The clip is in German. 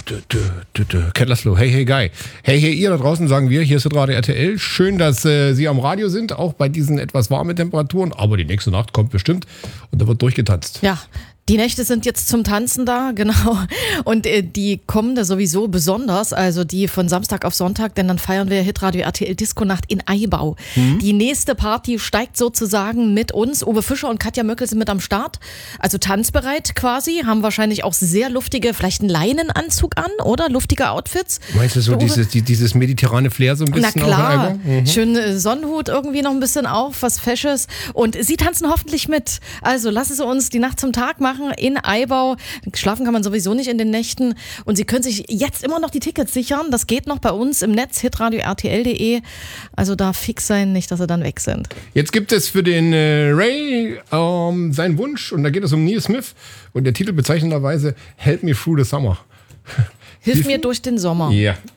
Kettleslow, hey, hey, Guy. Hey, hey, ihr da draußen, sagen wir, hier ist Radio RTL. Schön, dass Sie am Radio sind, auch bei diesen etwas warmen Temperaturen. Aber die nächste Nacht kommt bestimmt und da wird durchgetanzt. Ja. Die Nächte sind jetzt zum Tanzen da, genau. Und die kommende sowieso besonders, also die von Samstag auf Sonntag, denn dann feiern wir Hitradio RTL Disco-Nacht in Aibau. Die nächste Party steigt sozusagen mit uns. Uwe Fischer und Katja Möckel sind mit am Start, also tanzbereit quasi, haben wahrscheinlich auch sehr luftige, vielleicht einen Leinenanzug an, oder? Luftige Outfits. Meinst du so dieses mediterrane Flair so ein bisschen? Na klar, auch schön Sonnenhut irgendwie noch ein bisschen auf, was Fesches. Und sie tanzen hoffentlich mit. Also lassen Sie uns die Nacht zum Tag machen in Aibau. Schlafen kann man sowieso nicht in den Nächten. Und Sie können sich jetzt immer noch die Tickets sichern. Das geht noch bei uns im Netz, hitradio-rtl.de. Also da fix sein, nicht, dass Sie dann weg sind. Jetzt gibt es für den Ray seinen Wunsch und da geht es um Neil Smith und der Titel bezeichnenderweise Help Me Through the Summer. Hilf mir durch den Sommer. Ja.